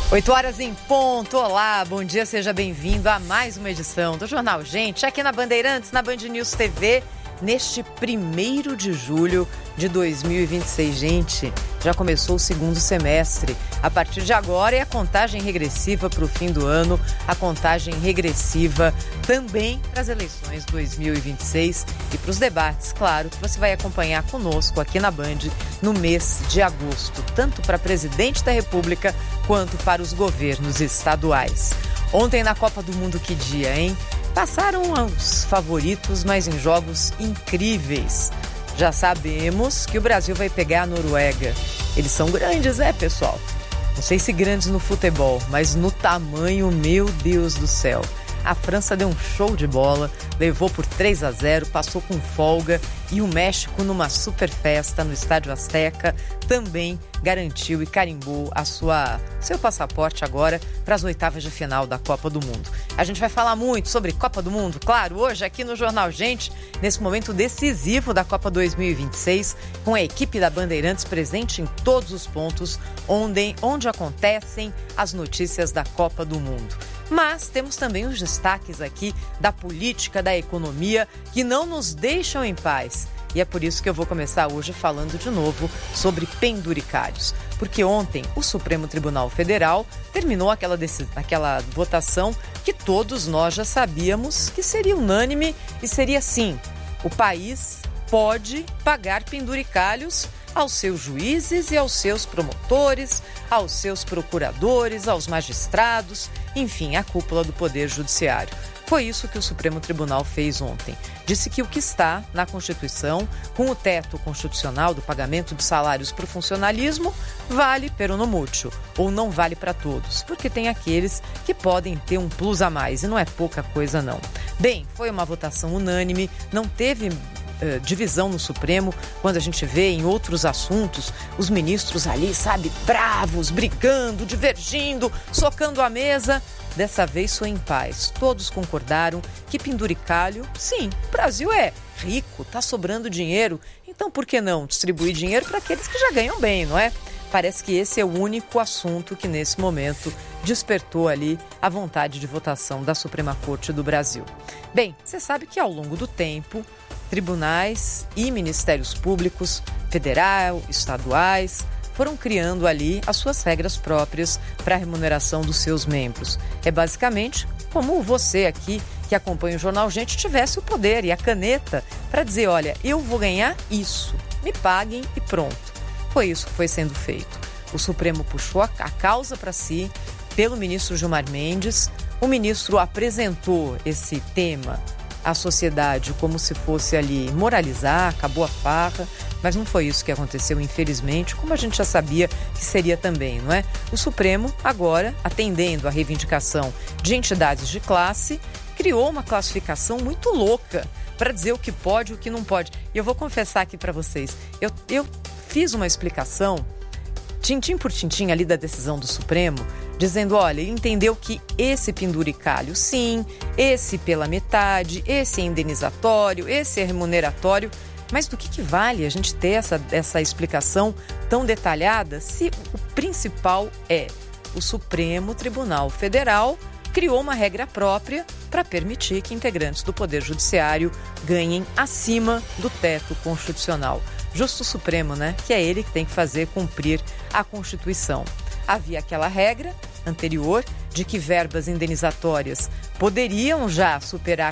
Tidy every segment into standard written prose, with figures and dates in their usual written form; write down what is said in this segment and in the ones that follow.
8h em ponto. Olá, bom dia, seja bem-vindo a mais uma edição do Jornal Gente, aqui na Bandeirantes, na Band News TV, neste 1º de julho de 2026. Gente, já começou o segundo semestre. A partir de agora é a contagem regressiva para o fim do ano, a contagem regressiva também para as eleições 2026 e para os debates, claro, que você vai acompanhar conosco aqui na Band no mês de agosto, tanto para presidente da República quanto para os governos estaduais. Ontem na Copa do Mundo, que dia, hein? Passaram os favoritos, mas em jogos incríveis. Já sabemos que o Brasil vai pegar a Noruega. Eles são grandes, pessoal? Não sei se grandes no futebol, mas no tamanho, meu Deus do céu. A França deu um show de bola, levou por 3-0, passou com folga, e o México, numa super festa no Estádio Azteca, também garantiu e carimbou seu passaporte agora para as oitavas de final da Copa do Mundo. A gente vai falar muito sobre Copa do Mundo, claro, hoje aqui no Jornal Gente, nesse momento decisivo da Copa 2026, com a equipe da Bandeirantes presente em todos os pontos onde acontecem as notícias da Copa do Mundo. Mas temos também os destaques aqui da política, da economia, que não nos deixam em paz. E é por isso que eu vou começar hoje falando de novo sobre penduricalhos. Porque ontem o Supremo Tribunal Federal terminou aquela votação que todos nós já sabíamos que seria unânime e seria assim: o país pode pagar penduricalhos aos seus juízes e aos seus promotores, aos seus procuradores, aos magistrados, enfim, à cúpula do Poder Judiciário. Foi isso que o Supremo Tribunal fez ontem. Disse que o que está na Constituição, com o teto constitucional do pagamento de salários para o funcionalismo, vale per uno mútuo, ou não vale para todos, porque tem aqueles que podem ter um plus a mais, e não é pouca coisa não. Bem, foi uma votação unânime, não teve divisão no Supremo, quando a gente vê em outros assuntos os ministros ali, bravos, brigando, divergindo, socando a mesa. Dessa vez foi em paz. Todos concordaram que penduricalho, sim, o Brasil é rico, tá sobrando dinheiro, então por que não distribuir dinheiro para aqueles que já ganham bem, não é? Parece que esse é o único assunto que nesse momento despertou ali a vontade de votação da Suprema Corte do Brasil. Bem, você sabe que ao longo do tempo, tribunais e ministérios públicos, federal, estaduais, foram criando ali as suas regras próprias para a remuneração dos seus membros. É basicamente como você aqui, que acompanha o Jornal Gente, tivesse o poder e a caneta para dizer, olha, eu vou ganhar isso, me paguem e pronto. Foi isso que foi sendo feito. O Supremo puxou a causa para si, pelo ministro Gilmar Mendes. O ministro apresentou esse tema à sociedade como se fosse ali moralizar, acabou a farra, mas não foi isso que aconteceu, infelizmente, como a gente já sabia que seria também, não é? O Supremo, agora, atendendo à reivindicação de entidades de classe, criou uma classificação muito louca para dizer o que pode e o que não pode. E eu vou confessar aqui para vocês, eu fiz uma explicação, tintim por tintim ali da decisão do Supremo, dizendo, olha, ele entendeu que esse penduricalho sim, esse pela metade, esse é indenizatório, esse é remuneratório, mas do que vale a gente ter essa explicação tão detalhada se o principal é o Supremo Tribunal Federal criou uma regra própria para permitir que integrantes do Poder Judiciário ganhem acima do teto constitucional. Justo o Supremo, né? Que é ele que tem que fazer cumprir a Constituição. Havia aquela regra anterior de que verbas indenizatórias poderiam já superar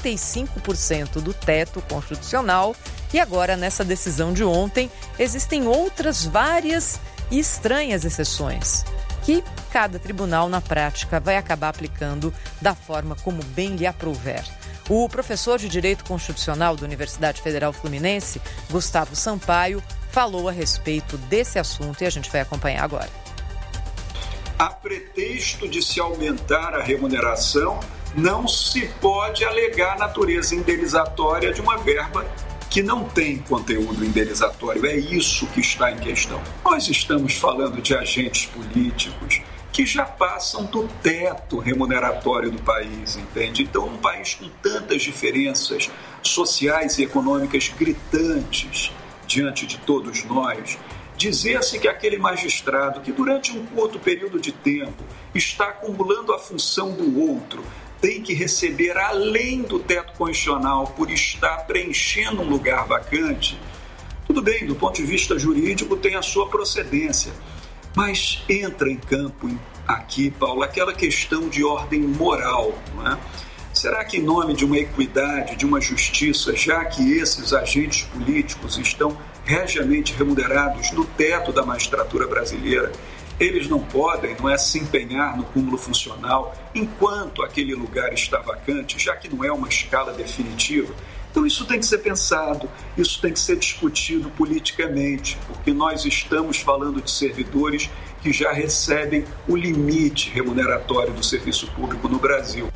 35% do teto constitucional e agora, nessa decisão de ontem, existem outras várias e estranhas exceções que cada tribunal, na prática, vai acabar aplicando da forma como bem lhe aprouver. O professor de Direito Constitucional da Universidade Federal Fluminense, Gustavo Sampaio, falou a respeito desse assunto e a gente vai acompanhar agora. A pretexto de se aumentar a remuneração, não se pode alegar natureza indenizatória de uma verba que não tem conteúdo indenizatório. É isso que está em questão. Nós estamos falando de agentes políticos que já passam do teto remuneratório do país, entende? Então, um país com tantas diferenças sociais e econômicas gritantes diante de todos nós, dizer-se que aquele magistrado que durante um curto período de tempo está acumulando a função do outro tem que receber além do teto constitucional por estar preenchendo um lugar vacante, tudo bem, do ponto de vista jurídico tem a sua procedência, mas entra em campo aqui, Paulo, aquela questão de ordem moral, não é? Será que em nome de uma equidade, de uma justiça, já que esses agentes políticos estão regiamente remunerados no teto da magistratura brasileira, eles não podem, não é, se empenhar no cúmulo funcional enquanto aquele lugar está vacante, já que não é uma escala definitiva? Então isso tem que ser pensado, isso tem que ser discutido politicamente, porque nós estamos falando de servidores que já recebem o limite remuneratório do serviço público no Brasil.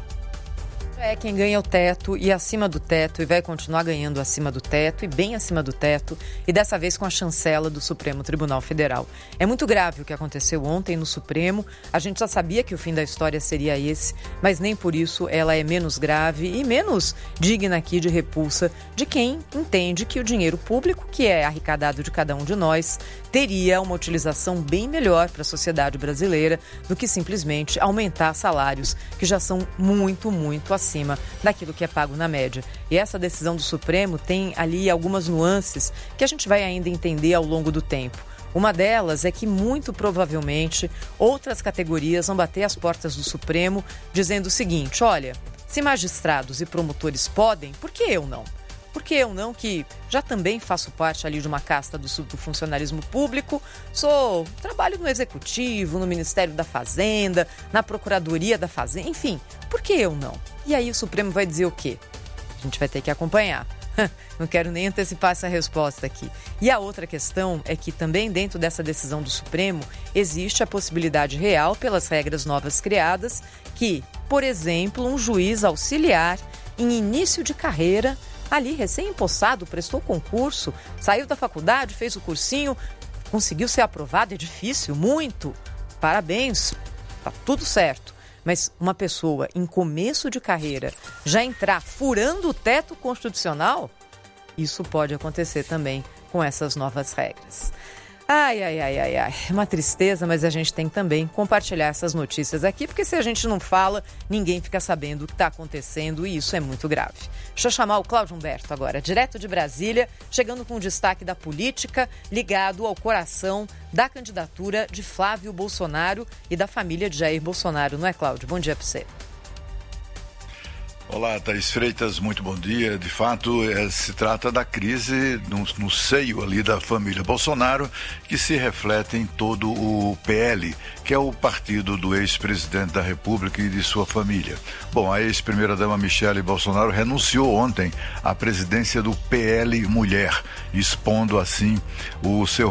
É quem ganha o teto e acima do teto e vai continuar ganhando acima do teto e bem acima do teto e dessa vez com a chancela do Supremo Tribunal Federal. É muito grave o que aconteceu ontem no Supremo. A gente já sabia que o fim da história seria esse, mas nem por isso ela é menos grave e menos digna aqui de repulsa de quem entende que o dinheiro público, que é arrecadado de cada um de nós, teria uma utilização bem melhor para a sociedade brasileira do que simplesmente aumentar salários que já são muito acima daquilo que é pago na média. E essa decisão do Supremo tem ali algumas nuances que a gente vai ainda entender ao longo do tempo. Uma delas é que, muito provavelmente, outras categorias vão bater as portas do Supremo dizendo o seguinte: olha, se magistrados e promotores podem, por que eu não? Por que eu não, que já também faço parte ali de uma casta do funcionalismo público, trabalho no Executivo, no Ministério da Fazenda, na Procuradoria da Fazenda, enfim, por que eu não? E aí o Supremo vai dizer o quê? A gente vai ter que acompanhar. Não quero nem antecipar essa resposta aqui. E a outra questão é que também dentro dessa decisão do Supremo existe a possibilidade real, pelas regras novas criadas, que, por exemplo, um juiz auxiliar em início de carreira, ali recém-empossado, prestou concurso, saiu da faculdade, fez o cursinho, conseguiu ser aprovado, é difícil, muito, parabéns, tá tudo certo. Mas uma pessoa em começo de carreira já entrar furando o teto constitucional, isso pode acontecer também com essas novas regras. Ai, uma tristeza, mas a gente tem que também compartilhar essas notícias aqui, porque se a gente não fala, ninguém fica sabendo o que está acontecendo e isso é muito grave. Deixa eu chamar o Cláudio Humberto agora, direto de Brasília, chegando com o destaque da política ligado ao coração da candidatura de Flávio Bolsonaro e da família de Jair Bolsonaro, não é, Cláudio? Bom dia para você. Olá, Thaís Freitas, muito bom dia. De fato, se trata da crise no seio ali da família Bolsonaro, que se reflete em todo o PL, que é o partido do ex-presidente da República e de sua família. Bom, a ex-primeira-dama Michele Bolsonaro renunciou ontem à presidência do PL Mulher, expondo assim o seu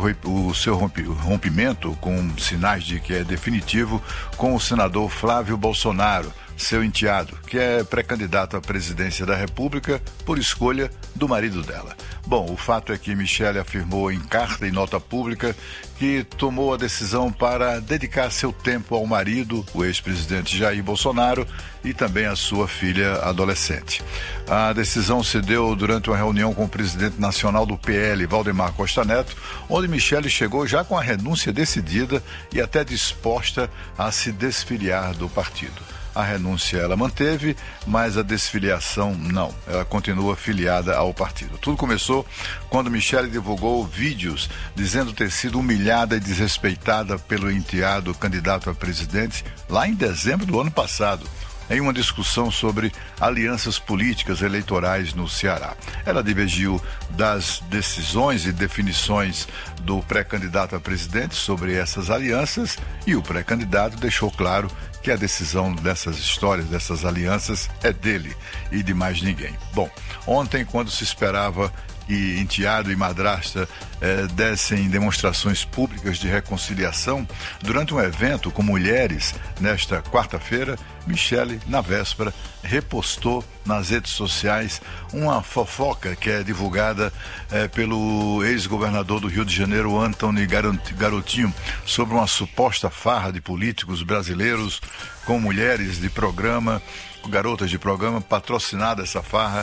rompimento, com sinais de que é definitivo, com o senador Flávio Bolsonaro, seu enteado, que é pré-candidato à presidência da República por escolha do marido dela. Bom, o fato é que Michele afirmou em carta e nota pública que tomou a decisão para dedicar seu tempo ao marido, o ex-presidente Jair Bolsonaro, e também à sua filha adolescente. A decisão se deu durante uma reunião com o presidente nacional do PL, Valdemar Costa Neto, onde Michele chegou já com a renúncia decidida e até disposta a se desfiliar do partido. A renúncia ela manteve, mas a desfiliação não. Ela continua filiada ao partido. Tudo começou quando Michele divulgou vídeos dizendo ter sido humilhada e desrespeitada pelo enteado candidato a presidente lá em dezembro do ano passado, em uma discussão sobre alianças políticas eleitorais no Ceará. Ela divergiu das decisões e definições do pré-candidato a presidente sobre essas alianças e o pré-candidato deixou claro que a decisão dessas histórias, dessas alianças, é dele e de mais ninguém. Bom, ontem, quando se esperava que enteado e madrasta dessem demonstrações públicas de reconciliação, durante um evento com mulheres, nesta quarta-feira, Michele, na véspera, repostou nas redes sociais uma fofoca que é divulgada pelo ex-governador do Rio de Janeiro, Antony Garotinho, sobre uma suposta farra de políticos brasileiros com mulheres de programa, garotas de programa, patrocinada essa farra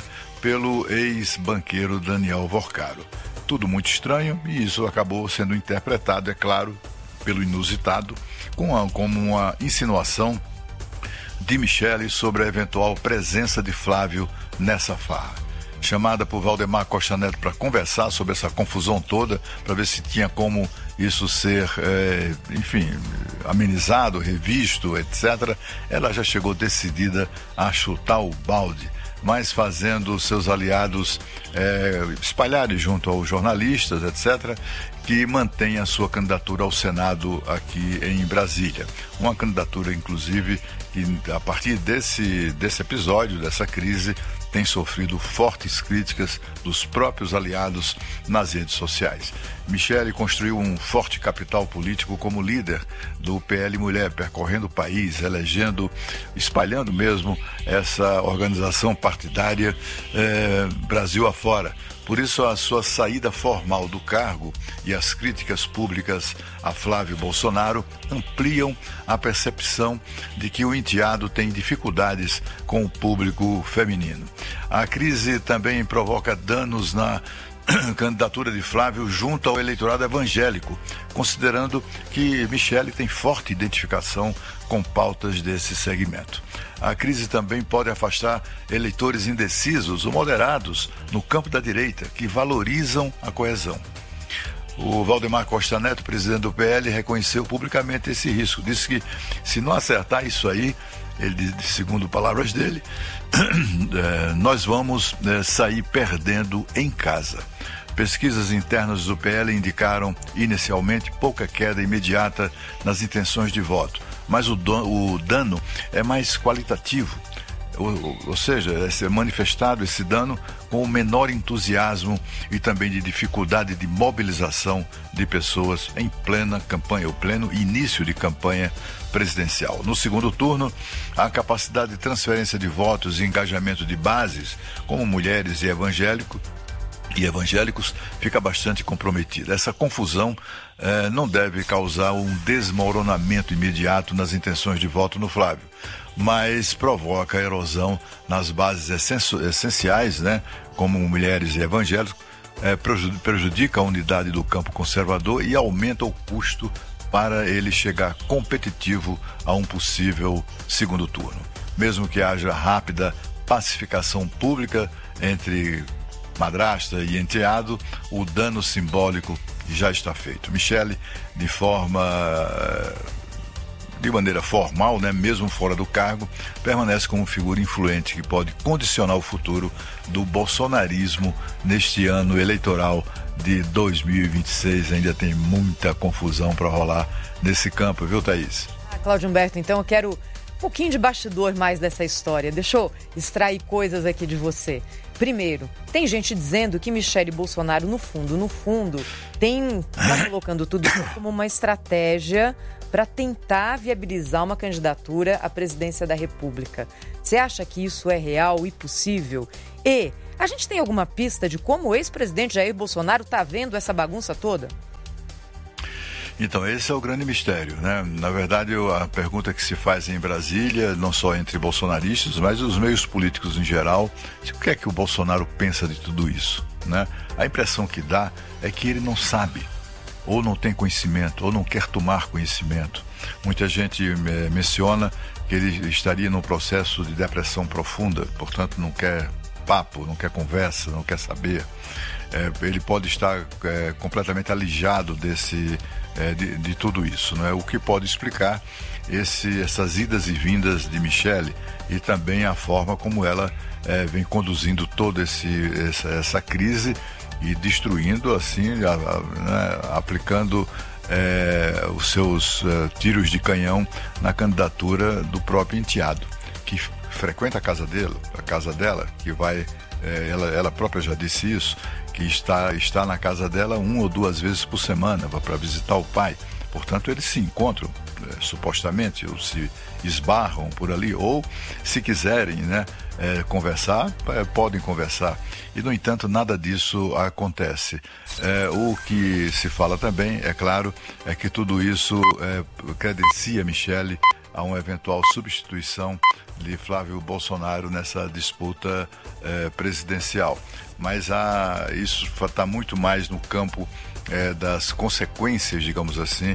pelo ex-banqueiro Daniel Vorcaro. Tudo muito estranho, e isso acabou sendo interpretado, é claro, pelo inusitado, como uma insinuação de Michele sobre a eventual presença de Flávio nessa farra. Chamada por Valdemar Costa Neto para conversar sobre essa confusão toda, para ver se tinha como isso ser, amenizado, revisto, etc. Ela já chegou decidida a chutar o balde, mas fazendo seus aliados espalharem junto aos jornalistas, etc., que mantém a sua candidatura ao Senado aqui em Brasília. Uma candidatura, inclusive, que a partir desse episódio, dessa crise, tem sofrido fortes críticas dos próprios aliados nas redes sociais. Michele construiu um forte capital político como líder do PL Mulher, percorrendo o país, espalhando mesmo essa organização partidária Brasil afora. Por isso, a sua saída formal do cargo e as críticas públicas a Flávio Bolsonaro ampliam a percepção de que o enteado tem dificuldades com o público feminino. A crise também provoca danos na candidatura de Flávio junto ao eleitorado evangélico, considerando que Michele tem forte identificação com pautas desse segmento. A crise também pode afastar eleitores indecisos ou moderados no campo da direita, que valorizam a coesão. O Valdemar Costa Neto, presidente do PL, reconheceu publicamente esse risco. Disse que se não acertar isso aí, ele, segundo palavras dele, nós vamos sair perdendo em casa. Pesquisas internas do PL indicaram inicialmente pouca queda imediata nas intenções de voto, mas o dano é mais qualitativo, ou seja, é manifestado esse dano com o menor entusiasmo e também de dificuldade de mobilização de pessoas em plena campanha, o pleno início de campanha presidencial. No segundo turno, a capacidade de transferência de votos e engajamento de bases, como mulheres e evangélicos, fica bastante comprometida. Essa confusão não deve causar um desmoronamento imediato nas intenções de voto no Flávio, mas provoca erosão nas bases essenciais, como mulheres e evangélicos, prejudica a unidade do campo conservador e aumenta o custo para ele chegar competitivo a um possível segundo turno. Mesmo que haja rápida pacificação pública entre madrasta e enteado, o dano simbólico já está feito. Michele, de maneira formal, mesmo fora do cargo, permanece como figura influente que pode condicionar o futuro do bolsonarismo neste ano eleitoral de 2026. Ainda tem muita confusão para rolar nesse campo, viu, Thaís? Cláudio Humberto, então eu quero um pouquinho de bastidor mais dessa história. Deixa eu extrair coisas aqui de você. Primeiro, tem gente dizendo que Michele Bolsonaro, no fundo, está colocando tudo isso como uma estratégia para tentar viabilizar uma candidatura à presidência da República. Você acha que isso é real e possível? E a gente tem alguma pista de como o ex-presidente Jair Bolsonaro está vendo essa bagunça toda? Então, esse é o grande mistério, Na verdade, a pergunta que se faz em Brasília, não só entre bolsonaristas, mas os meios políticos em geral, o que é que o Bolsonaro pensa de tudo isso, A impressão que dá é que ele não sabe, ou não tem conhecimento, ou não quer tomar conhecimento. Muita gente menciona que ele estaria num processo de depressão profunda, portanto não quer papo, não quer conversa, não quer saber. Ele pode estar completamente alijado de tudo isso, O que pode explicar essas idas e vindas de Michele e também a forma como ela vem conduzindo toda essa crise e destruindo, assim, aplicando os seus tiros de canhão na candidatura do próprio enteado, que frequenta a casa dela, que vai, ela própria já disse isso, que está na casa dela 1 ou 2 vezes por semana, vai para visitar o pai. Portanto, eles se encontram, supostamente, ou se esbarram por ali, ou, se quiserem, conversar, podem conversar. E, no entanto, nada disso acontece. O que se fala também, é claro, é que tudo isso credencia Michele a uma eventual substituição de Flávio Bolsonaro nessa disputa presidencial. Mas isso está muito mais no campo das consequências, digamos assim,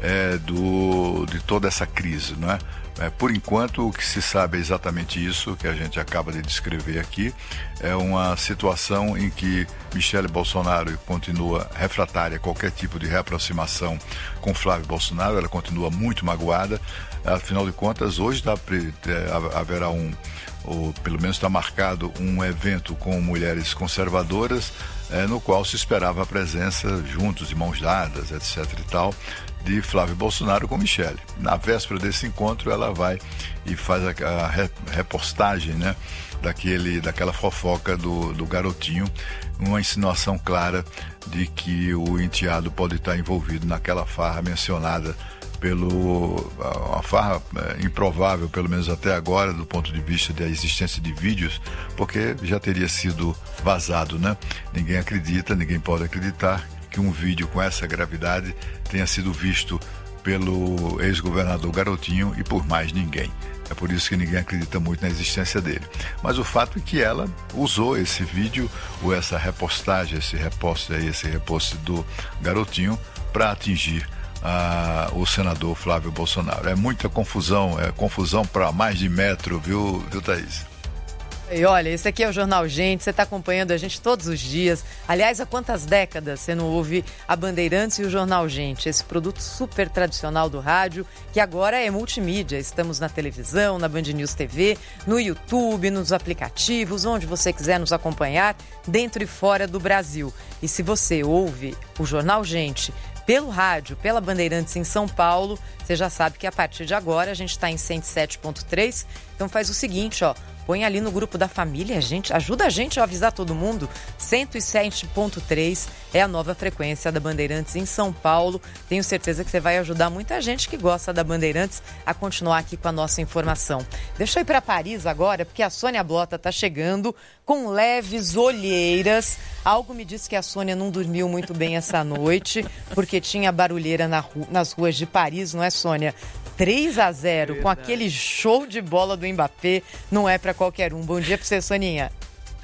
de toda essa crise, não é? Por enquanto, o que se sabe é exatamente isso que a gente acaba de descrever aqui. É uma situação em que Michele Bolsonaro continua refratária a qualquer tipo de reaproximação com Flávio Bolsonaro. Ela continua muito magoada. Afinal de contas, hoje haverá ou pelo menos está marcado um evento com mulheres conservadoras, no qual se esperava a presença, juntos, de mãos dadas, etc. e tal, de Flávio Bolsonaro com Michele. Na véspera desse encontro, ela vai e faz a repostagem, né, daquela fofoca do garotinho, uma insinuação clara de que o enteado pode estar envolvido naquela farra mencionada uma farra improvável, pelo menos até agora, do ponto de vista da existência de vídeos, porque já teria sido vazado, né? Ninguém acredita, ninguém pode acreditar que um vídeo com essa gravidade tenha sido visto pelo ex-governador Garotinho e por mais ninguém. É por isso que ninguém acredita muito na existência dele. Mas o fato é que ela usou esse vídeo, ou essa repostagem, esse repost do Garotinho, para atingir o senador Flávio Bolsonaro. É muita confusão, confusão para mais de metro, viu, Thaís? E olha, esse aqui é o Jornal Gente, você está acompanhando a gente todos os dias. Aliás, há quantas décadas você não ouve a Bandeirantes e o Jornal Gente? Esse produto super tradicional do rádio, que agora é multimídia. Estamos na televisão, na Band News TV, no YouTube, nos aplicativos, onde você quiser nos acompanhar, dentro e fora do Brasil. E se você ouve o Jornal Gente pelo rádio, pela Bandeirantes em São Paulo, você já sabe que a partir de agora a gente está em 107.3. Então faz o seguinte, põe ali no grupo da família, ajuda a gente a avisar todo mundo. 107.3 é a nova frequência da Bandeirantes em São Paulo. Tenho certeza que você vai ajudar muita gente que gosta da Bandeirantes a continuar aqui com a nossa informação. Deixa eu ir para Paris agora, porque a Sônia Blota está chegando com leves olheiras. Algo me diz que a Sônia não dormiu muito bem essa noite, porque tinha barulheira nas ruas de Paris, não é, Sônia? 3-0, com aquele show de bola do Mbappé, não é para qualquer um. Bom dia para você, Soninha.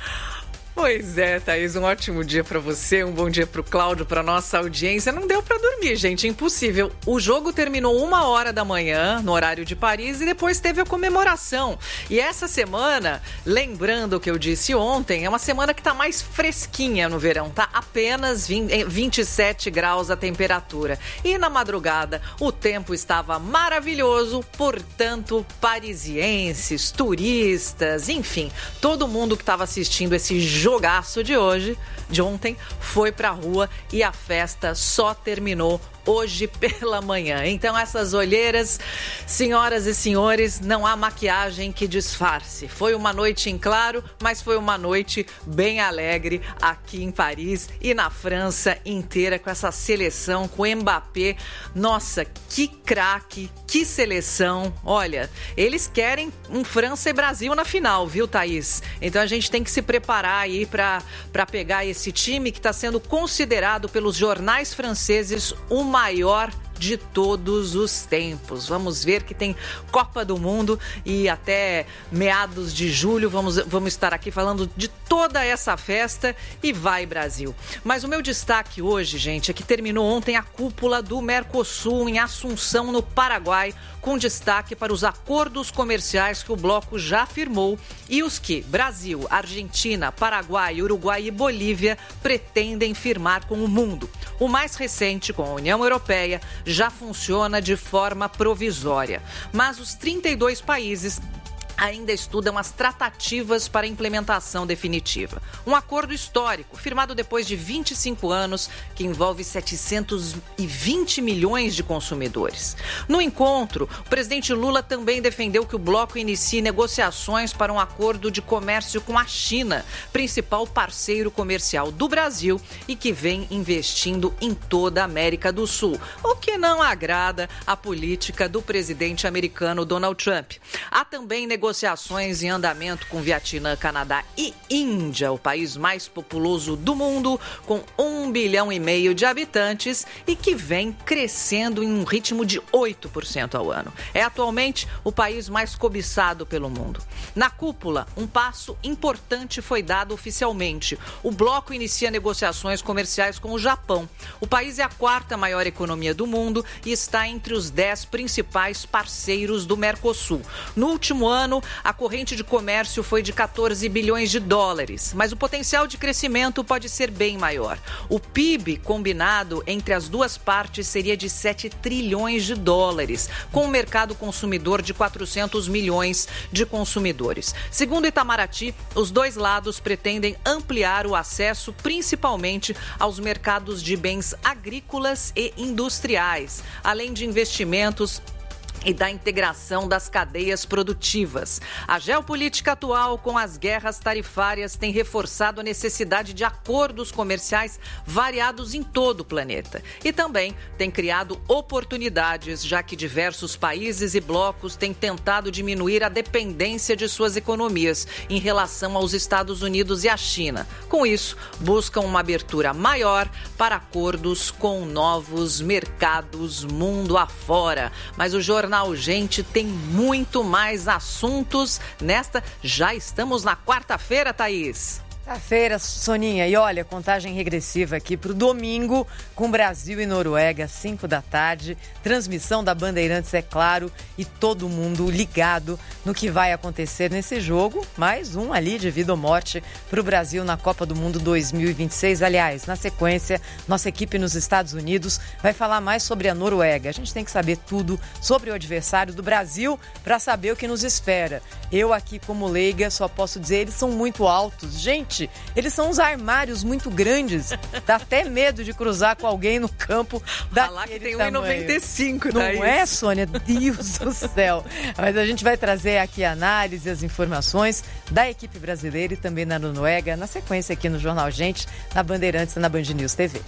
Pois é, Thaís, um ótimo dia para você, um bom dia para o Cláudio, para nossa audiência. Não deu para dormir, gente, impossível. O jogo terminou 1h da manhã, no horário de Paris, e depois teve a comemoração. E essa semana, lembrando o que eu disse ontem, é uma semana que está mais fresquinha no verão, tá? Apenas 27 graus a temperatura. E na madrugada, o tempo estava maravilhoso, portanto, parisienses, turistas, enfim, todo mundo que estava assistindo esse jogaço de ontem, foi pra rua e a festa só terminou hoje pela manhã. Então, essas olheiras, senhoras e senhores, não há maquiagem que disfarce. Foi uma noite em claro, mas foi uma noite bem alegre aqui em Paris e na França inteira, com essa seleção, com o Mbappé. Nossa, que craque, que seleção. Olha, eles querem um França e Brasil na final, viu, Thaís? Então, a gente tem que se preparar aí para pegar esse time que está sendo considerado pelos jornais franceses o maior de todos os tempos. Vamos ver que tem Copa do Mundo e até meados de julho vamos estar aqui falando de toda essa festa e vai Brasil. Mas o meu destaque hoje, gente, é que terminou ontem a cúpula do Mercosul em Assunção, no Paraguai, com destaque para os acordos comerciais que o bloco já firmou e os que Brasil, Argentina, Paraguai, Uruguai e Bolívia pretendem firmar com o mundo. O mais recente, com a União Europeia, já funciona de forma provisória. Mas os 32 países ainda estudam as tratativas para a implementação definitiva. Um acordo histórico, firmado depois de 25 anos, que envolve 720 milhões de consumidores. No encontro, o presidente Lula também defendeu que o bloco inicie negociações para um acordo de comércio com a China, principal parceiro comercial do Brasil e que vem investindo em toda a América do Sul, o que não agrada a política do presidente americano Donald Trump. Há também negociações negociações em andamento com Vietnã, Canadá e Índia, o país mais populoso do mundo, com 1,5 bilhão de habitantes e que vem crescendo em um ritmo de 8% ao ano. É atualmente o país mais cobiçado pelo mundo. Na cúpula, um passo importante foi dado oficialmente. O bloco inicia negociações comerciais com o Japão. O país é a quarta maior economia do mundo e está entre os 10 principais parceiros do Mercosul. No último ano, a corrente de comércio foi de 14 bilhões de dólares, mas o potencial de crescimento pode ser bem maior. O PIB combinado entre as duas partes seria de 7 trilhões de dólares, com um mercado consumidor de 400 milhões de consumidores. Segundo Itamaraty, os dois lados pretendem ampliar o acesso principalmente aos mercados de bens agrícolas e industriais, além de investimentos e da integração das cadeias produtivas. A geopolítica atual, com as guerras tarifárias, tem reforçado a necessidade de acordos comerciais variados em todo o planeta. E também tem criado oportunidades, já que diversos países e blocos têm tentado diminuir a dependência de suas economias em relação aos Estados Unidos e à China. Com isso, buscam uma abertura maior para acordos com novos mercados mundo afora. Mas o Jornal Gente tem muito mais assuntos nesta. Já estamos na quarta-feira, Thaís. Quarta-feira, Soninha. E olha, contagem regressiva aqui para o domingo com Brasil e Noruega, 5 da tarde. Transmissão da Bandeirantes, é claro, e todo mundo ligado no que vai acontecer nesse jogo. Mais um ali de vida ou morte para o Brasil na Copa do Mundo 2026. Aliás, na sequência, nossa equipe nos Estados Unidos vai falar mais sobre a Noruega. A gente tem que saber tudo sobre o adversário do Brasil para saber o que nos espera. Eu aqui, como leiga, só posso dizer, eles são muito altos. Gente, eles são uns armários muito grandes. Dá até medo de cruzar com alguém no campo daquele que tem tamanho. 1,95, Não Thaís. é, Sônia? Deus do céu. Mas a gente vai trazer aqui a análise, as informações da equipe brasileira e também na Noruega, na sequência aqui no Jornal Gente, na Bandeirantes e na Band News TV.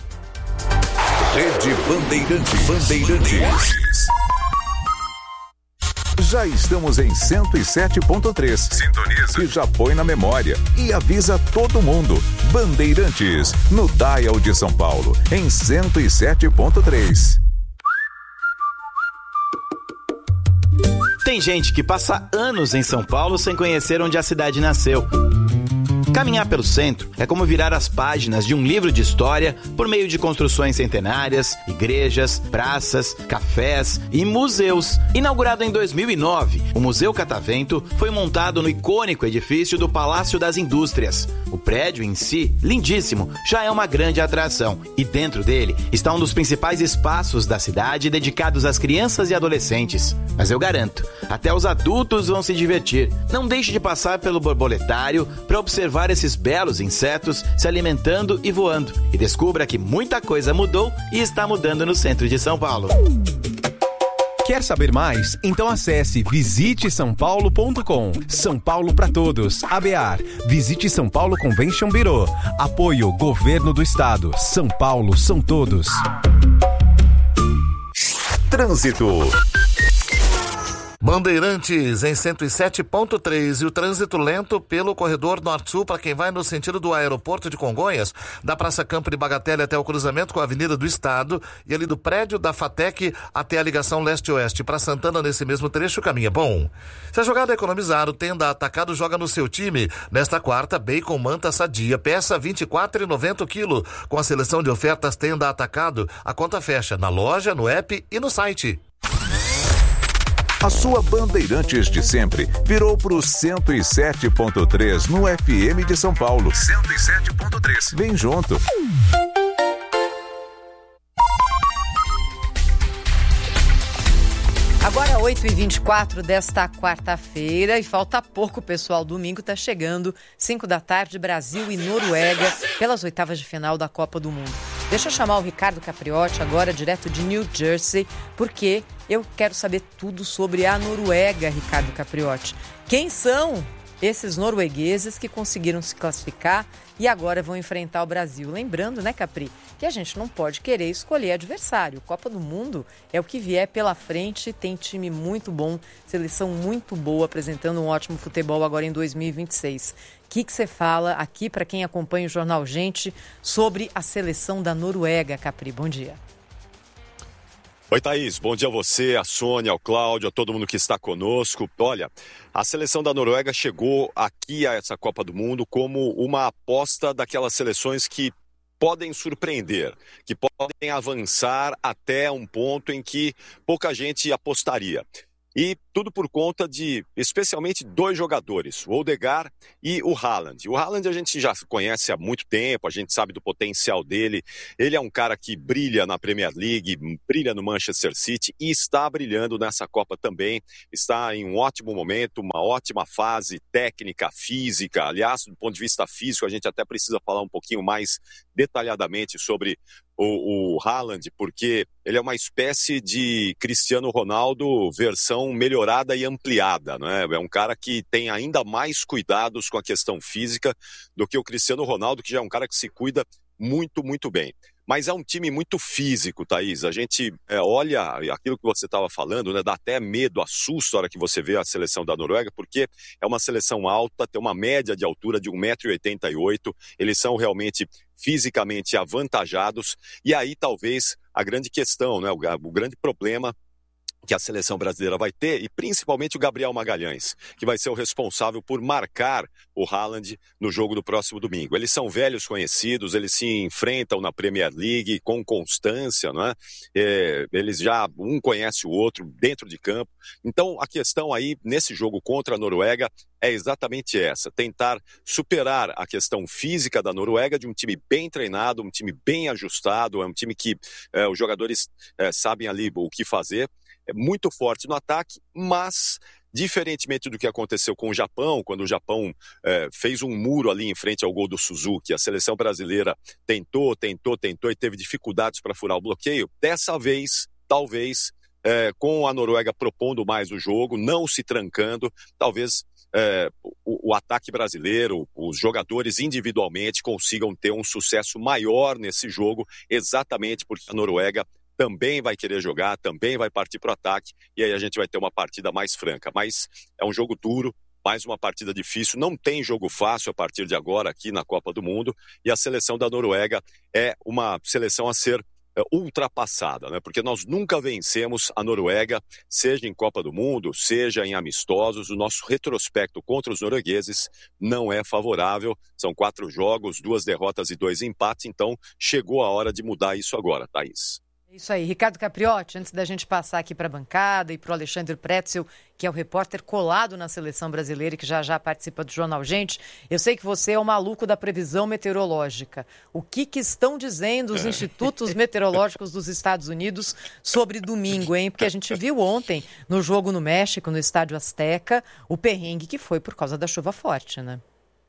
Rede Bandeirantes. Já estamos em 107.3. Sintoniza. E já põe na memória. E avisa todo mundo. Bandeirantes, no Dial de São Paulo, em 107.3. Tem gente que passa anos em São Paulo sem conhecer onde a cidade nasceu. Caminhar pelo centro é como virar as páginas de um livro de história por meio de construções centenárias, igrejas, praças, cafés e museus. Inaugurado em 2009, o Museu Catavento foi montado no icônico edifício do Palácio das Indústrias. O prédio em si, lindíssimo, já é uma grande atração. E dentro dele está um dos principais espaços da cidade dedicados às crianças e adolescentes. Mas eu garanto, até os adultos vão se divertir. Não deixe de passar pelo borboletário para observar esses belos insetos se alimentando e voando. E descubra que muita coisa mudou e está mudando no centro de São Paulo. Quer saber mais? Então acesse visitesaopaulo.com. São Paulo para todos. ABAR. Visite São Paulo Convention Bureau. Apoio Governo do Estado. São Paulo são todos. Trânsito. Bandeirantes em 107.3 e o trânsito lento pelo corredor norte-sul para quem vai no sentido do aeroporto de Congonhas, da Praça Campo de Bagatelle até o cruzamento com a Avenida do Estado e ali do prédio da FATEC até a ligação leste-oeste. Para Santana, nesse mesmo trecho, o caminho é bom. Se a jogada é economizar, o Tenda Atacado joga no seu time. Nesta quarta, bacon manta sadia, peça R$ 24,90 o quilo. Com a seleção de ofertas Tenda Atacado, a conta fecha na loja, no app e no site. A sua Bandeirantes de sempre virou pro 107.3 no FM de São Paulo. 107.3. Vem junto. Agora 8h24 desta quarta-feira e falta pouco, pessoal. Domingo está chegando, 5 da tarde, Brasil e Noruega, pelas oitavas de final da Copa do Mundo. Deixa eu chamar o Ricardo Capriotti agora, direto de New Jersey, porque eu quero saber tudo sobre a Noruega, Ricardo Capriotti. Quem são esses noruegueses que conseguiram se classificar e agora vão enfrentar o Brasil. Lembrando, né, Capri, que a gente não pode querer escolher adversário. Copa do Mundo é o que vier pela frente, tem time muito bom, seleção muito boa, apresentando um ótimo futebol agora em 2026. O que você fala aqui para quem acompanha o Jornal Gente sobre a seleção da Noruega, Capri? Bom dia. Oi, Thaís. Bom dia a você, a Sônia, ao Cláudio, a todo mundo que está conosco. Olha, a seleção da Noruega chegou aqui a essa Copa do Mundo como uma aposta daquelas seleções que podem surpreender, que podem avançar até um ponto em que pouca gente apostaria. E tudo por conta de, especialmente, 2 jogadores, o Odegaard e o Haaland. O Haaland a gente já conhece há muito tempo, a gente sabe do potencial dele. Ele é um cara que brilha na Premier League, brilha no Manchester City e está brilhando nessa Copa também. Está em um ótimo momento, uma ótima fase técnica, física. Aliás, do ponto de vista físico, a gente até precisa falar um pouquinho mais detalhadamente sobre o Haaland, porque ele é uma espécie de Cristiano Ronaldo versão melhorada e ampliada, né? É um cara que tem ainda mais cuidados com a questão física do que o Cristiano Ronaldo, que já é um cara que se cuida muito, muito bem. Mas é um time muito físico, Thaís. A gente olha aquilo que você estava falando, né? Dá até medo, assusta a hora que você vê a seleção da Noruega, porque é uma seleção alta, tem uma média de altura de 1,88 m. Eles são realmente fisicamente avantajados. E aí talvez a grande questão, né? O grande problema que a seleção brasileira vai ter, e principalmente o Gabriel Magalhães, que vai ser o responsável por marcar o Haaland no jogo do próximo domingo. Eles são velhos conhecidos, eles se enfrentam na Premier League com constância, não é? Eles já, um conhece o outro dentro de campo. Então, a questão aí, nesse jogo contra a Noruega, é exatamente essa, tentar superar a questão física da Noruega, de um time bem treinado, um time bem ajustado, é um time que os jogadores sabem ali o que fazer. É muito forte no ataque, mas, diferentemente do que aconteceu com o Japão, quando o Japão fez um muro ali em frente ao gol do Suzuki, a seleção brasileira tentou e teve dificuldades para furar o bloqueio, dessa vez, talvez, com a Noruega propondo mais o jogo, não se trancando, talvez o ataque brasileiro, os jogadores individualmente consigam ter um sucesso maior nesse jogo, exatamente porque a Noruega também vai querer jogar, também vai partir para o ataque, e aí a gente vai ter uma partida mais franca. Mas é um jogo duro, mais uma partida difícil, não tem jogo fácil a partir de agora aqui na Copa do Mundo, e a seleção da Noruega é uma seleção a ser ultrapassada, né? Porque nós nunca vencemos a Noruega, seja em Copa do Mundo, seja em amistosos. O nosso retrospecto contra os noruegueses não é favorável, são 4 jogos, 2 derrotas e 2 empates, então chegou a hora de mudar isso agora, Thaís. Isso aí. Ricardo Capriotti, antes da gente passar aqui para a bancada e para o Alexandre Pretzel, que é o repórter colado na seleção brasileira e que já participa do Jornal Gente, eu sei que você é o maluco da previsão meteorológica. O que estão dizendo os institutos meteorológicos dos Estados Unidos sobre domingo, hein? Porque a gente viu ontem, no jogo no México, no Estádio Azteca, o perrengue que foi por causa da chuva forte, né?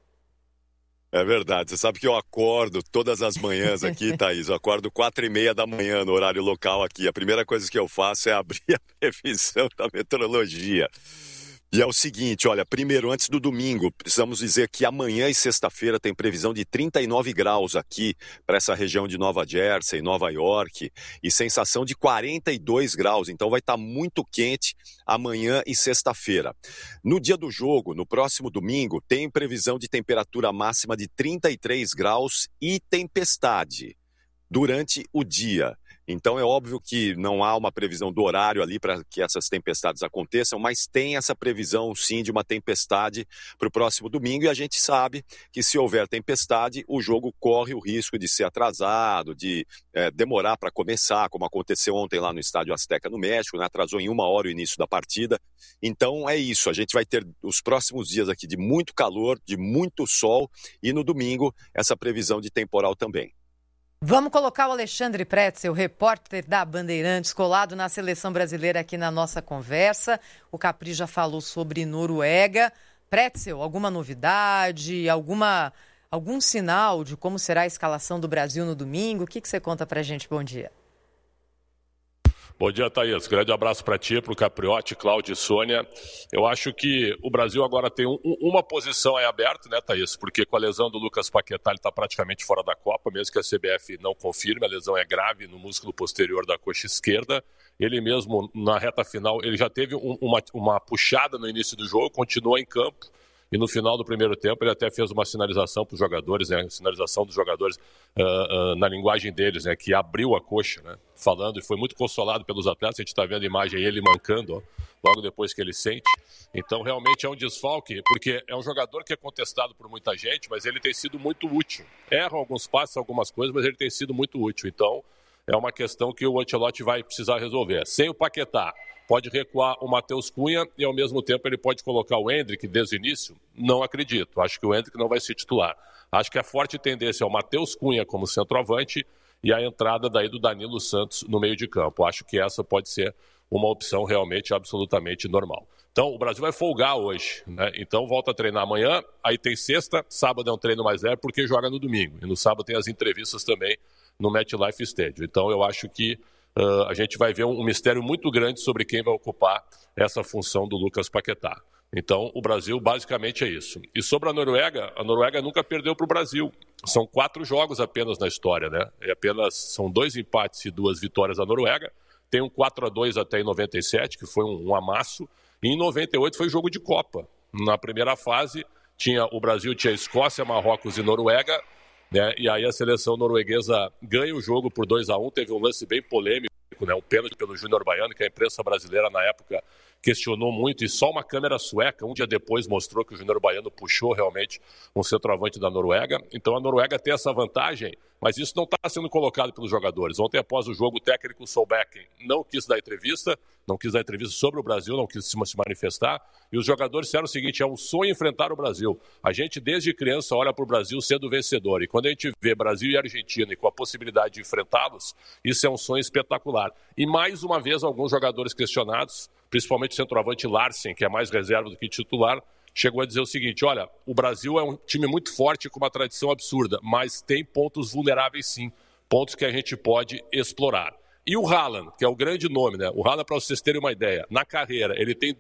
É verdade, você sabe que eu acordo todas as manhãs aqui, Thaís, eu acordo 4h30 da manhã no horário local aqui. A primeira coisa que eu faço é abrir a previsão da meteorologia. E é o seguinte, olha, primeiro, antes do domingo, precisamos dizer que amanhã e sexta-feira tem previsão de 39 graus aqui para essa região de Nova Jersey, Nova York, e sensação de 42 graus, então vai estar muito quente amanhã e sexta-feira. No dia do jogo, no próximo domingo, tem previsão de temperatura máxima de 33 graus e tempestade durante o dia. Então é óbvio que não há uma previsão do horário ali para que essas tempestades aconteçam, mas tem essa previsão sim de uma tempestade para o próximo domingo, e a gente sabe que se houver tempestade, o jogo corre o risco de ser atrasado, de demorar para começar, como aconteceu ontem lá no Estádio Azteca no México, né? Atrasou em 1 hora o início da partida. Então é isso, a gente vai ter os próximos dias aqui de muito calor, de muito sol, e no domingo essa previsão de temporal também. Vamos colocar o Alexandre Pretzel, repórter da Bandeirantes, colado na seleção brasileira aqui na nossa conversa. O Capri já falou sobre Noruega. Pretzel, alguma novidade, algum sinal de como será a escalação do Brasil no domingo? O que você conta pra gente? Bom dia. Bom dia, Thaís. Grande abraço para ti, para o Capriotti, Cláudio e Sônia. Eu acho que o Brasil agora tem uma posição aí aberta, né, Thaís? Porque com a lesão do Lucas Paquetá, ele está praticamente fora da Copa, mesmo que a CBF não confirme. A lesão é grave no músculo posterior da coxa esquerda. Ele mesmo, na reta final, ele já teve uma puxada no início do jogo, continuou em campo. E no final do primeiro tempo ele até fez uma sinalização para os jogadores, né? Sinalização dos jogadores na linguagem deles, né? Que abriu a coxa, né? Falando, e foi muito consolado pelos atletas. A gente está vendo a imagem ele mancando, ó, logo depois que ele sente. Então realmente é um desfalque, porque é um jogador que é contestado por muita gente, mas ele tem sido muito útil. Erra alguns passos, algumas coisas, mas ele tem sido muito útil. Então é uma questão que o Ancelotti vai precisar resolver. Sem o Paquetá, pode recuar o Matheus Cunha e, ao mesmo tempo, ele pode colocar o Endrick desde o início? Não acredito. Acho que o Endrick não vai ser titular. Acho que a forte tendência é o Matheus Cunha como centroavante e a entrada daí do Danilo Santos no meio de campo. Acho que essa pode ser uma opção realmente absolutamente normal. Então, o Brasil vai folgar hoje, né? Então, volta a treinar amanhã, aí tem sexta, sábado é um treino mais leve porque joga no domingo. E no sábado tem as entrevistas também no MetLife Stadium. Então, eu acho que a gente vai ver um mistério muito grande sobre quem vai ocupar essa função do Lucas Paquetá. Então, o Brasil basicamente é isso. E sobre a Noruega nunca perdeu para o Brasil. São 4 jogos apenas na história, né? São 2 empates e 2 vitórias da Noruega. Tem um 4-2 até em 97, que foi um amasso. E em 98 foi jogo de Copa. Na primeira fase, o Brasil tinha Escócia, Marrocos e Noruega. Né? E aí a seleção norueguesa ganha o jogo por 2-1, teve um lance bem polêmico, né? Um pênalti pelo Júnior Baiano, que a imprensa brasileira na época questionou muito, e só uma câmera sueca, um dia depois, mostrou que o Júnior Baiano puxou realmente um centroavante da Noruega. Então a Noruega tem essa vantagem, mas isso não está sendo colocado pelos jogadores. Ontem, após o jogo, o técnico Solbakken não quis dar entrevista sobre o Brasil, não quis se manifestar, e os jogadores disseram o seguinte: é um sonho enfrentar o Brasil. A gente, desde criança, olha para o Brasil sendo vencedor, e quando a gente vê Brasil e Argentina e com a possibilidade de enfrentá-los, isso é um sonho espetacular. E mais uma vez, alguns jogadores questionados, principalmente o centroavante Larsen, que é mais reserva do que titular, chegou a dizer o seguinte: olha, o Brasil é um time muito forte com uma tradição absurda, mas tem pontos vulneráveis sim, pontos que a gente pode explorar. E o Haaland, que é o grande nome, né? O Haaland, para vocês terem uma ideia, na carreira ele tem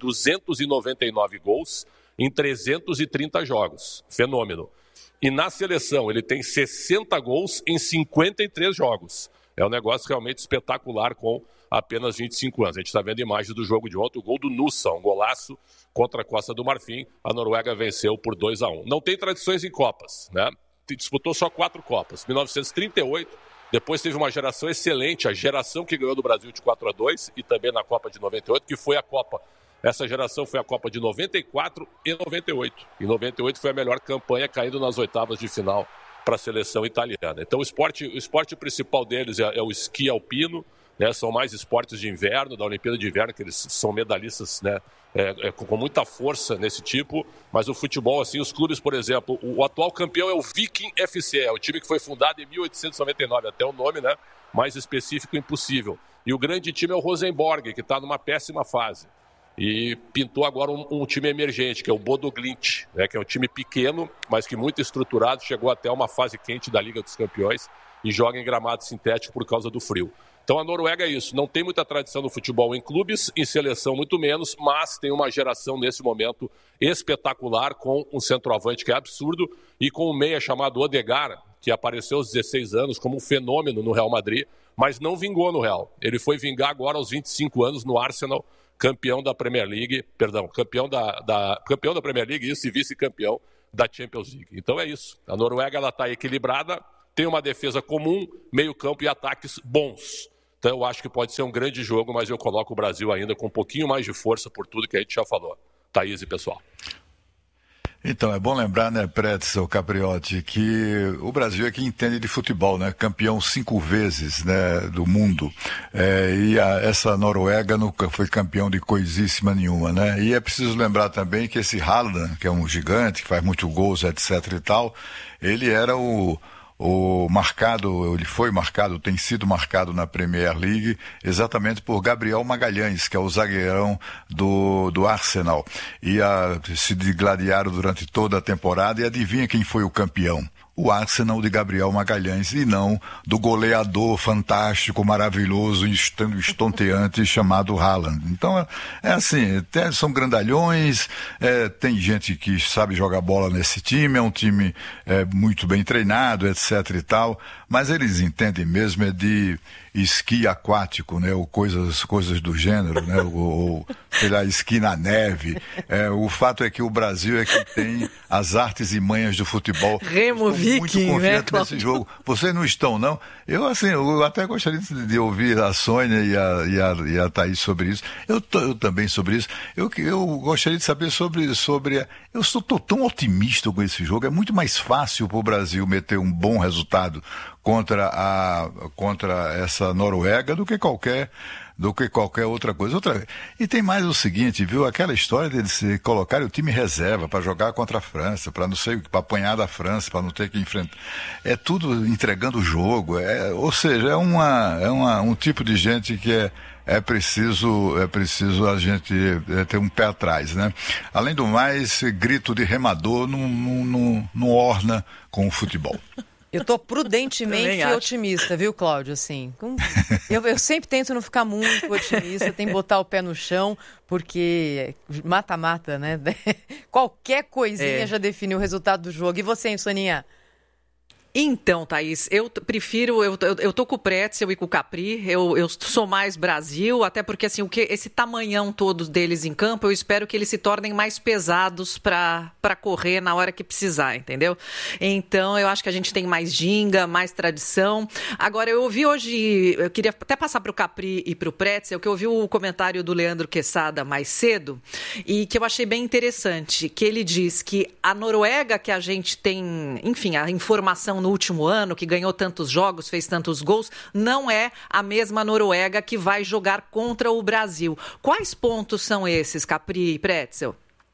299 gols em 330 jogos, fenômeno. E na seleção ele tem 60 gols em 53 jogos. É um negócio realmente espetacular com apenas 25 anos. A gente está vendo imagens do jogo de ontem, o gol do Nusa, um golaço contra a Costa do Marfim. A Noruega venceu por 2-1. Não tem tradições em Copas, né? Disputou só 4 Copas. 1938, depois teve uma geração excelente, a geração que ganhou do Brasil de 4-2 e também na Copa de 98, que foi a Copa. Essa geração foi a Copa de 94 e 98. Em 98 foi a melhor campanha, caindo nas oitavas de final para a seleção italiana. Então o esporte principal deles é o esqui alpino, né? São mais esportes de inverno, da Olimpíada de Inverno, que eles são medalhistas, né? Com muita força nesse tipo, mas o futebol, assim, os clubes, por exemplo, o atual campeão é o Viking FC, é o time que foi fundado em 1899, até o nome, né? Mais específico impossível. E o grande time é o Rosenborg, que está numa péssima fase. E pintou agora um time emergente, que é o Bodo Glimt, né? Que é um time pequeno, mas que muito estruturado, chegou até uma fase quente da Liga dos Campeões e joga em gramado sintético por causa do frio. Então a Noruega é isso, não tem muita tradição no futebol em clubes, em seleção muito menos, mas tem uma geração nesse momento espetacular, com um centroavante que é absurdo e com um meia chamado Odegaard, que apareceu aos 16 anos como um fenômeno no Real Madrid, mas não vingou no Real. Ele foi vingar agora aos 25 anos no Arsenal, campeão da Premier League, campeão da Premier League, isso, e vice-campeão da Champions League. Então é isso, a Noruega está equilibrada, tem uma defesa comum, meio-campo e ataques bons. Então eu acho que pode ser um grande jogo, mas eu coloco o Brasil ainda com um pouquinho mais de força por tudo que a gente já falou. Thaís e pessoal. Então, é bom lembrar, né, Pretzel, Capriotti, que o Brasil é que entende de futebol, né? Campeão 5 vezes, né, do mundo. Essa Noruega nunca foi campeão de coisíssima nenhuma, né? E é preciso lembrar também que esse Haaland, que é um gigante, que faz muitos gols, etc e tal, ele era ele foi marcado, tem sido marcado na Premier League exatamente por Gabriel Magalhães, que é o zagueirão do Arsenal. E se digladiaram durante toda a temporada, e adivinha quem foi o campeão? o Arsenal de Gabriel Magalhães e não do goleador fantástico, maravilhoso, estonteante chamado Haaland. Então, assim, são grandalhões, tem gente que sabe jogar bola nesse time, é um time muito bem treinado, etc e tal, mas eles entendem mesmo de esqui aquático, né, ou coisas do gênero, né, ou sei lá, esqui na neve. O fato é que o Brasil é que tem as artes e manhas do futebol. Remo Viking, muito né, confiante nesse jogo. Vocês não estão, não? Eu até gostaria de ouvir a Sônia e a Thaís sobre isso. Eu também sobre isso. Eu gostaria de saber sobre eu estou tão otimista com esse jogo. É muito mais fácil para o Brasil meter um bom resultado contra essa Noruega do que qualquer outra coisa. E tem mais o seguinte, viu? Aquela história de eles colocarem o time reserva para jogar contra a França, para apanhar da França, para não ter que enfrentar. É tudo entregando o jogo. Ou seja, é um tipo de gente que é preciso a gente ter um pé atrás, né? Além do mais, grito de remador não orna com o futebol. Eu tô prudentemente otimista, viu, Cláudio? Assim, eu sempre tento não ficar muito otimista, tem que botar o pé no chão, porque mata-mata, né? Qualquer coisinha já definiu o resultado do jogo. E você, hein, Soninha? Então, Thaís, eu prefiro, eu tô com o Pretzel e com o Capri, eu sou mais Brasil, até porque assim, esse tamanhão todo deles em campo, eu espero que eles se tornem mais pesados para correr na hora que precisar, entendeu? Então, eu acho que a gente tem mais ginga, mais tradição. Agora, eu ouvi hoje, eu queria até passar para o Capri e para o Pretzel, que eu ouvi o comentário do Leandro Quesada mais cedo, e que eu achei bem interessante, que ele diz que a Noruega que a gente tem, enfim, a informação no último ano, que ganhou tantos jogos, fez tantos gols, não é a mesma Noruega que vai jogar contra o Brasil. Quais pontos são esses, Capri e Pretzel?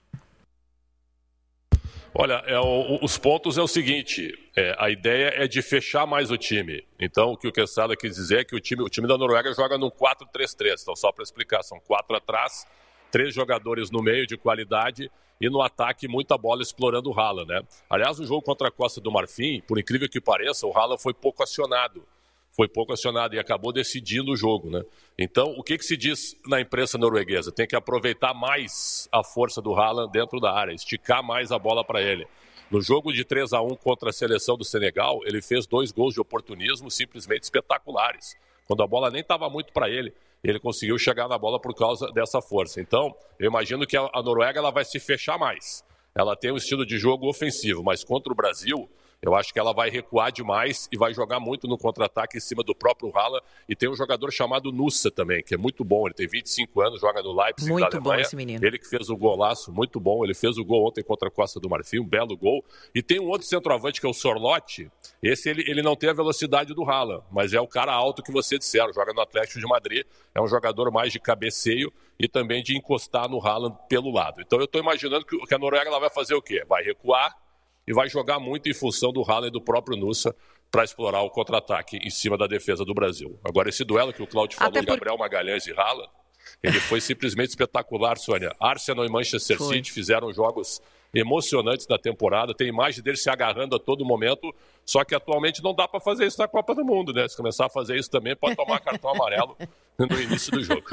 Olha, os pontos é o seguinte, a ideia é de fechar mais o time. Então, o que o Quesada quis dizer é que o time da Noruega joga num 4-3-3. Então, só para explicar, são 4 atrás, 3 jogadores no meio de qualidade e no ataque muita bola explorando o Haaland, né? Aliás, no jogo contra a Costa do Marfim, por incrível que pareça, o Haaland foi pouco acionado e acabou decidindo o jogo, né? Então, o que se diz na imprensa norueguesa? Tem que aproveitar mais a força do Haaland dentro da área, esticar mais a bola para ele. No jogo de 3-1 contra a seleção do Senegal, ele fez 2 gols de oportunismo simplesmente espetaculares. Quando a bola nem estava muito para ele, ele conseguiu chegar na bola por causa dessa força. Então, eu imagino que a Noruega ela vai se fechar mais. Ela tem um estilo de jogo ofensivo, mas contra o Brasil, eu acho que ela vai recuar demais e vai jogar muito no contra-ataque em cima do próprio Haaland. E tem um jogador chamado Nusa também, que é muito bom. Ele tem 25 anos, joga no Leipzig da Alemanha. Muito bom esse menino. Ele que fez o golaço, muito bom. Ele fez o gol ontem contra a Costa do Marfim, um belo gol. E tem um outro centroavante que é o Sorloth. Esse ele não tem a velocidade do Haaland, mas é o cara alto que você disseram. Joga no Atlético de Madrid. É um jogador mais de cabeceio e também de encostar no Haaland pelo lado. Então eu estou imaginando que a Noruega ela vai fazer o quê? Vai recuar e vai jogar muito em função do Haaland e do próprio Nusa para explorar o contra-ataque em cima da defesa do Brasil. Agora, esse duelo que o Cláudio falou, Gabriel Magalhães e Haaland, ele foi simplesmente espetacular, Sônia. Arsenal e Manchester City fizeram jogos emocionantes da temporada, tem imagem deles se agarrando a todo momento, só que atualmente não dá para fazer isso na Copa do Mundo, né? Se começar a fazer isso também, pode tomar cartão amarelo no início do jogo.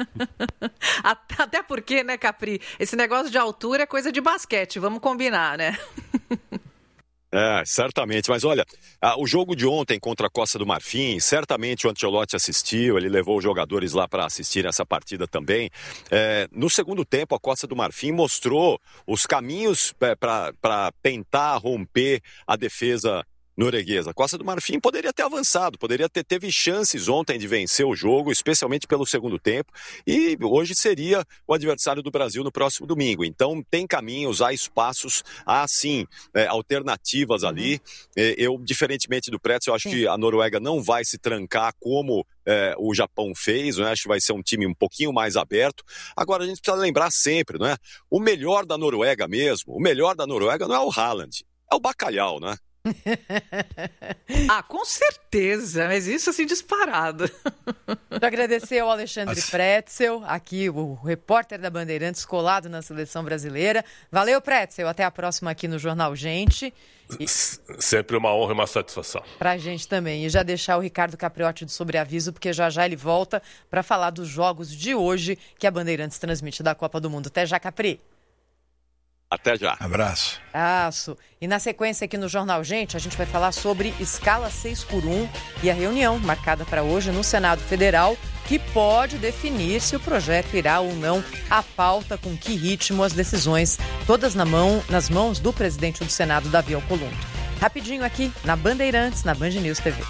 Até porque, né, Capri, esse negócio de altura é coisa de basquete, vamos combinar, né? Certamente, mas olha, o jogo de ontem contra a Costa do Marfim, certamente o Ancelotti assistiu, ele levou os jogadores lá para assistir essa partida também. No segundo tempo, a Costa do Marfim mostrou os caminhos para tentar romper a defesa norueguesa. A Costa do Marfim poderia ter avançado, teve chances ontem de vencer o jogo, especialmente pelo segundo tempo, e hoje seria o adversário do Brasil no próximo domingo. Então tem caminhos, há espaços, há sim alternativas ali. Eu, diferentemente do Pretzel, eu acho que a Noruega não vai se trancar como o Japão fez, né? Acho que vai ser um time um pouquinho mais aberto. Agora a gente precisa lembrar sempre, não é? O melhor da Noruega mesmo, o melhor da Noruega não é o Haaland, é o Bacalhau, né? Com certeza, mas isso assim disparado. Quero agradecer ao Alexandre Pretzel, aqui o repórter da Bandeirantes, colado na seleção brasileira. Valeu, Pretzel, até a próxima aqui no Jornal Gente. Sempre uma honra e uma satisfação. Pra gente também. E já deixar o Ricardo Capriotti do Sobreaviso, porque já já ele volta para falar dos jogos de hoje que a Bandeirantes transmite da Copa do Mundo. Até já, Capri. Até já. Abraço. E na sequência aqui no Jornal Gente, a gente vai falar sobre escala 6x1 e a reunião marcada para hoje no Senado Federal, que pode definir se o projeto irá ou não à pauta, com que ritmo, as decisões todas nas mãos do presidente do Senado, Davi Alcolumbre. Rapidinho aqui na Bandeirantes, na Band News TV.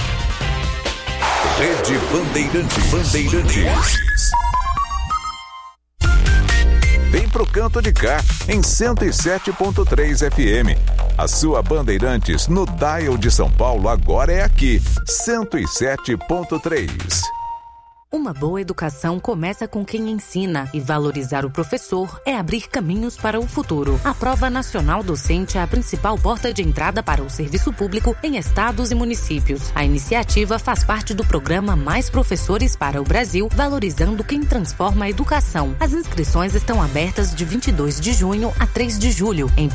Rede Bandeirantes. Vem pro canto de cá, em 107.3 FM. A sua Bandeirantes no dial de São Paulo agora é aqui, 107.3. Uma boa educação começa com quem ensina, e valorizar o professor é abrir caminhos para o futuro. A Prova Nacional Docente é a principal porta de entrada para o serviço público em estados e municípios. A iniciativa faz parte do programa Mais Professores para o Brasil, valorizando quem transforma a educação. As inscrições estão abertas de 22 de junho a 3 de julho em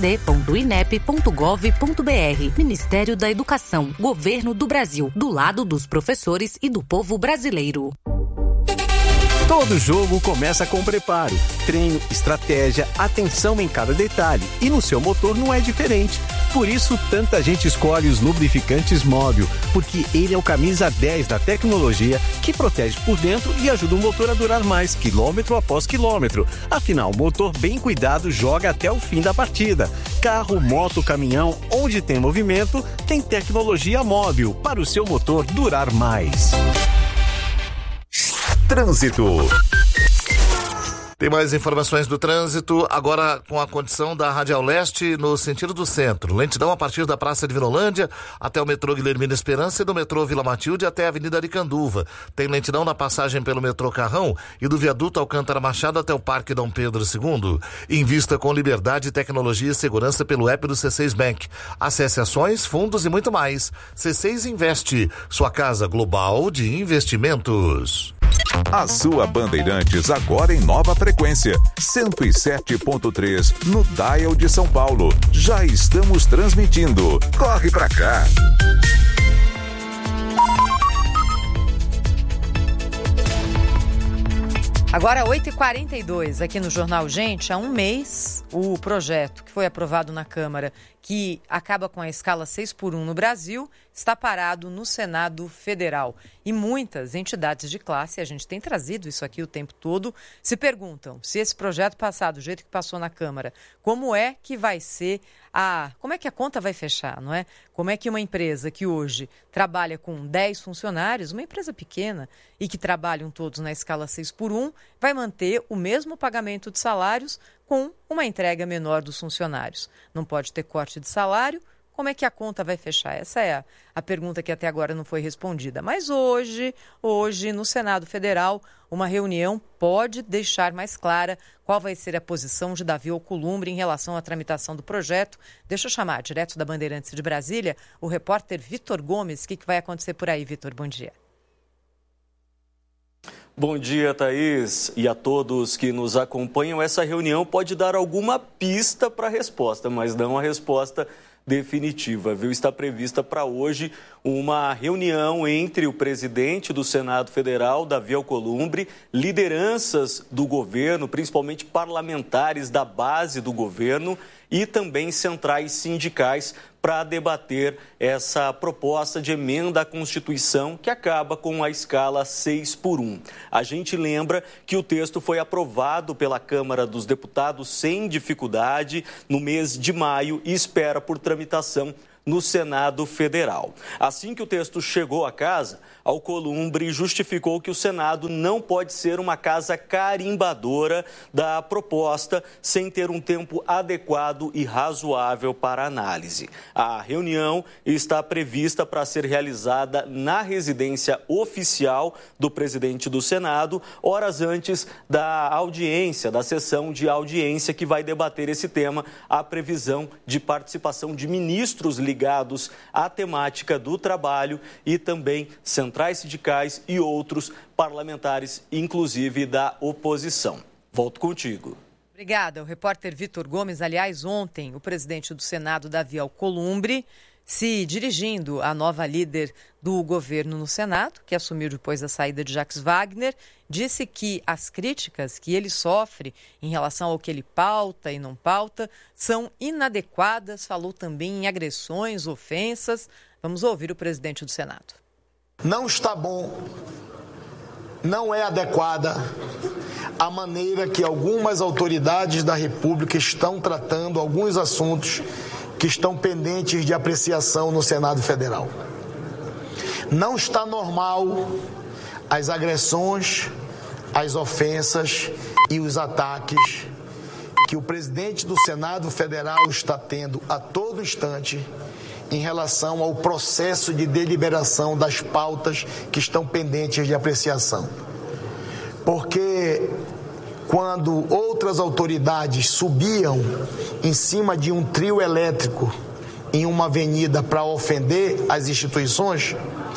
pnd.inep.gov.br. Ministério da Educação, Governo do Brasil, do lado dos professores e do povo brasileiro. Todo jogo começa com preparo, treino, estratégia, atenção em cada detalhe. E no seu motor não é diferente. Por isso, tanta gente escolhe os lubrificantes Móbil, porque ele é o camisa 10 da tecnologia que protege por dentro e ajuda o motor a durar mais, quilômetro após quilômetro. Afinal, motor bem cuidado joga até o fim da partida. Carro, moto, caminhão, onde tem movimento, tem tecnologia Móbil para o seu motor durar mais. Trânsito. Tem mais informações do trânsito, agora com a condição da Radial Leste no sentido do centro. Lentidão a partir da Praça de Vinolândia até o metrô Guilhermina Esperança e do metrô Vila Matilde até a Avenida Aricanduva. Tem lentidão na passagem pelo metrô Carrão e do viaduto Alcântara Machado até o Parque Dom Pedro II. Invista com liberdade, tecnologia e segurança pelo app do C6 Bank. Acesse ações, fundos e muito mais. C6 Investe, sua casa global de investimentos. A sua Bandeirantes agora em nova frequência, 107.3 no dial de São Paulo. Já estamos transmitindo. Corre pra cá. Agora 8h42 aqui no Jornal Gente. Há um mês, o projeto que foi aprovado na Câmara, que acaba com a escala 6x1 no Brasil, está parado no Senado Federal. E muitas entidades de classe, a gente tem trazido isso aqui o tempo todo, se perguntam se esse projeto passar do jeito que passou na Câmara, como é que vai ser como é que a conta vai fechar, não é? Como é que uma empresa que hoje trabalha com 10 funcionários, uma empresa pequena e que trabalham todos na escala 6x1, vai manter o mesmo pagamento de salários com uma entrega menor dos funcionários? Não pode ter corte de salário? Como é que a conta vai fechar? Essa é a pergunta que até agora não foi respondida. Mas hoje, no Senado Federal, uma reunião pode deixar mais clara qual vai ser a posição de Davi Alcolumbre em relação à tramitação do projeto. Deixa eu chamar, direto da Bandeirantes de Brasília, o repórter Vitor Gomes. O que vai acontecer por aí, Vitor? Bom dia. Bom dia, Thaís, e a todos que nos acompanham. Essa reunião pode dar alguma pista para a resposta, mas não a resposta definitiva, viu? Está prevista para hoje uma reunião entre o presidente do Senado Federal, Davi Alcolumbre, lideranças do governo, principalmente parlamentares da base do governo e também centrais sindicais, para debater essa proposta de emenda à Constituição que acaba com a escala 6x1. A gente lembra que o texto foi aprovado pela Câmara dos Deputados sem dificuldade no mês de maio e espera por tramitação no Senado Federal. Assim que o texto chegou à casa, Alcolumbre justificou que o Senado não pode ser uma casa carimbadora da proposta sem ter um tempo adequado e razoável para análise. A reunião está prevista para ser realizada na residência oficial do presidente do Senado, horas antes da audiência, da sessão de audiência que vai debater esse tema, a previsão de participação de ministros ligados à temática do trabalho e também centrais sindicais e outros parlamentares, inclusive da oposição. Volto contigo. Obrigada. O repórter Vitor Gomes, aliás, ontem, o presidente do Senado, Davi Alcolumbre, se dirigindo à nova líder do governo no Senado, que assumiu depois da saída de Jacques Wagner, disse que as críticas que ele sofre em relação ao que ele pauta e não pauta são inadequadas, falou também em agressões, ofensas. Vamos ouvir o presidente do Senado. Não está bom, não é adequada a maneira que algumas autoridades da República estão tratando alguns assuntos que estão pendentes de apreciação no Senado Federal. Não está normal as agressões, as ofensas e os ataques que o presidente do Senado Federal está tendo a todo instante em relação ao processo de deliberação das pautas que estão pendentes de apreciação. Porque quando outras autoridades subiam em cima de um trio elétrico em uma avenida para ofender as instituições,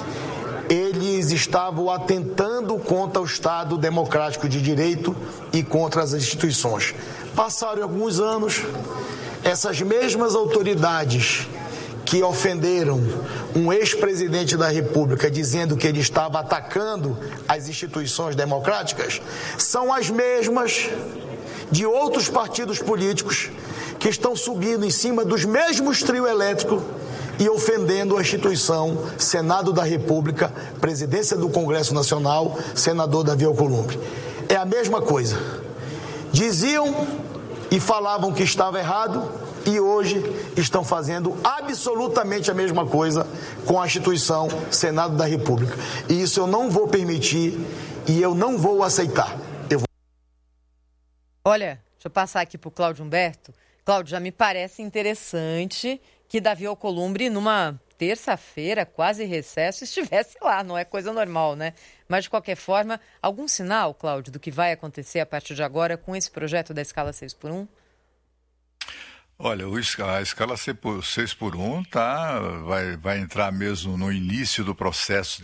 eles estavam atentando contra o Estado democrático de direito e contra as instituições. Passaram alguns anos, essas mesmas autoridades que ofenderam um ex-presidente da República dizendo que ele estava atacando as instituições democráticas, são as mesmas de outros partidos políticos que estão subindo em cima dos mesmos trio elétrico e ofendendo a instituição Senado da República, Presidência do Congresso Nacional, senador Davi Alcolumbre. É a mesma coisa. Diziam e falavam que estava errado, e hoje estão fazendo absolutamente a mesma coisa com a instituição Senado da República. E isso eu não vou permitir e eu não vou aceitar. Olha, deixa eu passar aqui para o Cláudio Humberto. Cláudio, já me parece interessante que Davi Alcolumbre, numa terça-feira, quase recesso, estivesse lá. Não é coisa normal, né? Mas, de qualquer forma, algum sinal, Cláudio, do que vai acontecer a partir de agora com esse projeto da escala 6x1? Olha, a escala 6x1 vai entrar mesmo no início do processo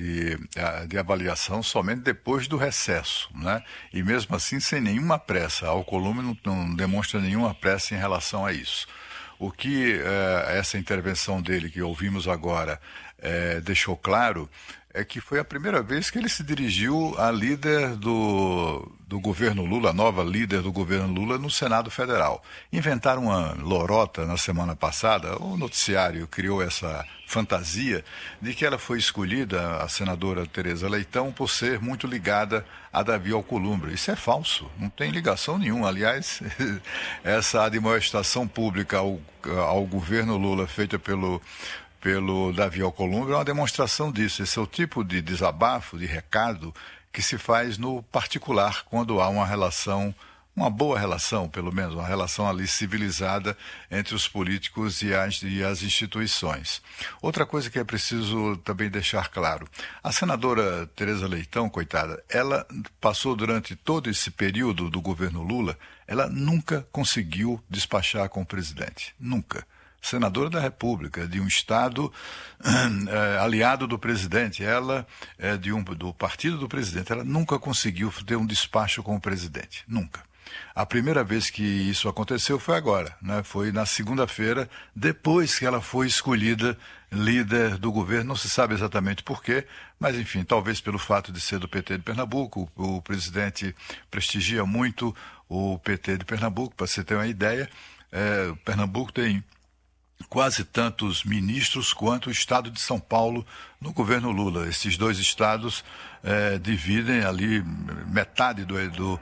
de avaliação somente depois do recesso, né? E mesmo assim sem nenhuma pressa. A Alcolumbre não demonstra nenhuma pressa em relação a isso. O que essa intervenção dele que ouvimos agora deixou claro é que foi a primeira vez que ele se dirigiu à líder do governo Lula, a nova líder do governo Lula no Senado Federal. Inventaram uma lorota na semana passada, o noticiário criou essa fantasia de que ela foi escolhida, a senadora Tereza Leitão, por ser muito ligada a Davi Alcolumbre. Isso é falso, não tem ligação nenhuma. Aliás, essa admoestação pública ao governo Lula feita pelo Davi Alcolumbre é uma demonstração disso. Esse é o tipo de desabafo, de recado que se faz no particular quando há uma relação, uma boa relação, pelo menos, uma relação ali civilizada entre os políticos e as instituições. Outra coisa que é preciso também deixar claro, a senadora Tereza Leitão, coitada, ela passou durante todo esse período do governo Lula, ela nunca conseguiu despachar com o presidente, nunca. Senadora da República, de um estado aliado do presidente, ela do partido do presidente, ela nunca conseguiu ter um despacho com o presidente, nunca. A primeira vez que isso aconteceu foi agora, né? Foi na segunda-feira, depois que ela foi escolhida líder do governo, não se sabe exatamente por quê, mas enfim, talvez pelo fato de ser do PT de Pernambuco, o presidente prestigia muito o PT de Pernambuco, para você ter uma ideia, Pernambuco tem quase tantos ministros quanto o estado de São Paulo no governo Lula. Esses dois estados dividem ali metade do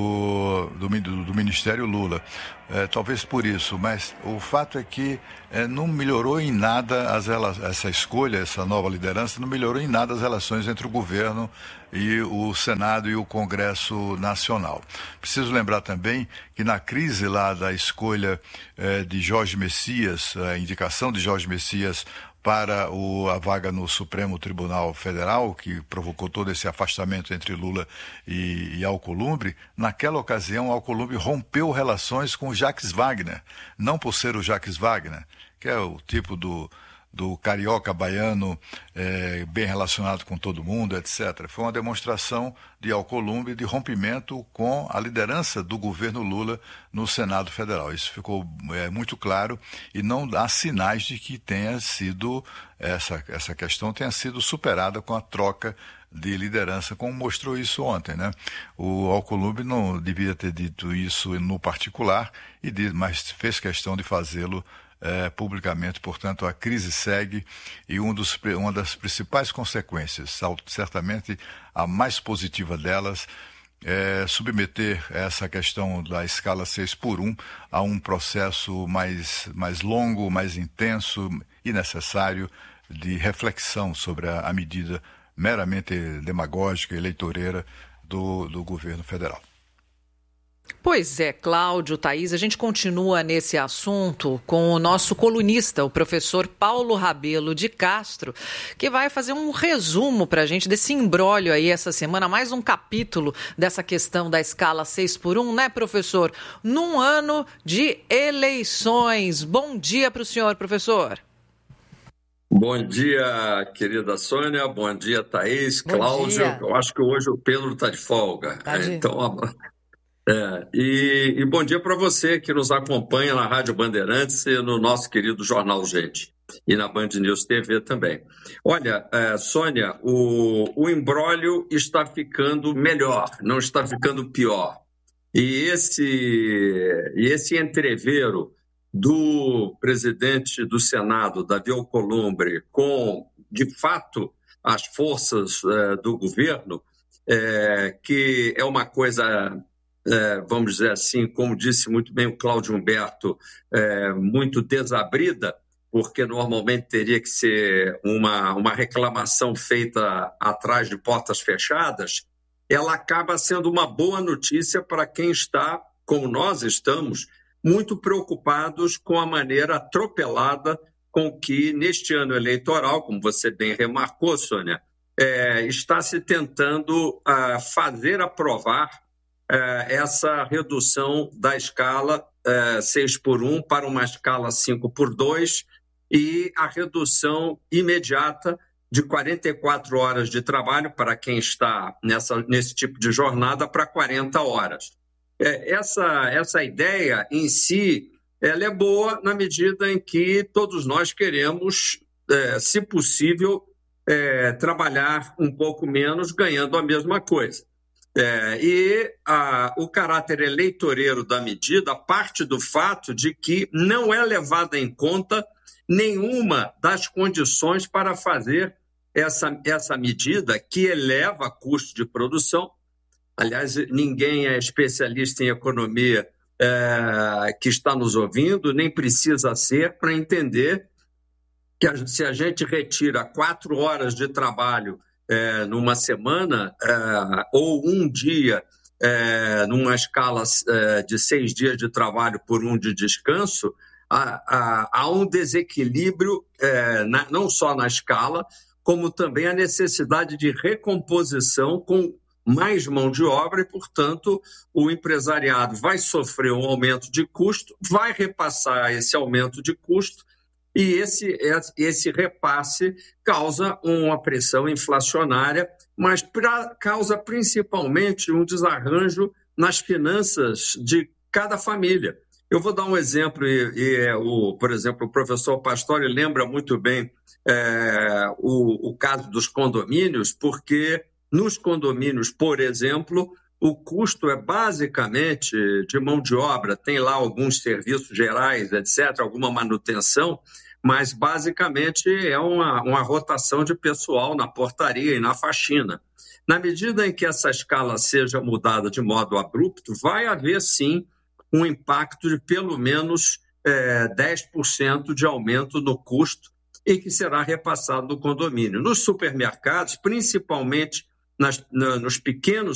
Ministério Lula. Talvez por isso, mas o fato é que não melhorou em nada essa escolha, essa nova liderança, não melhorou em nada as relações entre o governo e o Senado e o Congresso Nacional. Preciso lembrar também que na crise lá da escolha de Jorge Messias, a indicação de Jorge Messias para a vaga no Supremo Tribunal Federal, que provocou todo esse afastamento entre Lula e Alcolumbre. Naquela ocasião, Alcolumbre rompeu relações com o Jacques Wagner, não por ser o Jacques Wagner, que é o tipo do carioca baiano, bem relacionado com todo mundo, etc. Foi uma demonstração de Alcolumbre de rompimento com a liderança do governo Lula no Senado Federal. Isso ficou muito claro e não há sinais de que tenha sido essa questão tenha sido superada com a troca de liderança, como mostrou isso ontem, né? O Alcolumbre não devia ter dito isso no particular, mas fez questão de fazê-lo publicamente. Portanto, a crise segue e uma das principais consequências, certamente a mais positiva delas, é submeter essa questão da escala 6x1 a um processo mais longo, mais intenso e necessário de reflexão sobre a medida meramente demagógica e eleitoreira do governo federal. Pois é, Cláudio, Thaís, a gente continua nesse assunto com o nosso colunista, o professor Paulo Rabelo de Castro, que vai fazer um resumo para a gente desse imbróglio aí essa semana, mais um capítulo dessa questão da escala 6x1, né, professor? Num ano de eleições. Bom dia para o senhor, professor. Bom dia, querida Sônia. Bom dia, Thaís, Cláudio. Eu acho que hoje o Pedro está de folga. Então, e bom dia para você que nos acompanha na Rádio Bandeirantes e no nosso querido Jornal Gente. E na Band News TV também. Olha, Sônia, o imbróglio está ficando melhor, não está ficando pior. E esse entreveiro do presidente do Senado, Davi Alcolumbre, com, de fato, as forças do governo, que é uma coisa, vamos dizer assim, como disse muito bem o Cláudio Humberto, muito desabrida, porque normalmente teria que ser uma reclamação feita atrás de portas fechadas, ela acaba sendo uma boa notícia para quem está, como nós estamos, muito preocupados com a maneira atropelada com que, neste ano eleitoral, como você bem remarcou, Sônia, está se tentando fazer aprovar essa redução da escala 6x1 para uma escala 5x2 e a redução imediata de 44 horas de trabalho para quem está nesse tipo de jornada para 40 horas. Essa ideia em si, ela é boa na medida em que todos nós queremos, se possível, trabalhar um pouco menos, ganhando a mesma coisa. O caráter eleitoreiro da medida parte do fato de que não é levada em conta nenhuma das condições para fazer essa medida que eleva custo de produção. Aliás, ninguém é especialista em economia que está nos ouvindo, nem precisa ser, para entender que se a gente retira 4 horas de trabalho numa semana ou um dia numa escala de 6 dias de trabalho por 1 de descanso, há um desequilíbrio não só na escala, como também a necessidade de recomposição com mais mão de obra e, portanto, o empresariado vai sofrer um aumento de custo, vai repassar esse aumento de custo e esse repasse causa uma pressão inflacionária, mas causa principalmente um desarranjo nas finanças de cada família. Eu vou dar um exemplo, por exemplo, o professor Pastore lembra muito bem o caso dos condomínios, porque nos condomínios, por exemplo, o custo é basicamente de mão de obra, tem lá alguns serviços gerais, etc., alguma manutenção, mas basicamente é uma rotação de pessoal na portaria e na faxina. Na medida em que essa escala seja mudada de modo abrupto, vai haver sim um impacto de pelo menos 10% de aumento no custo e que será repassado no condomínio. Nos supermercados, principalmente nos pequenos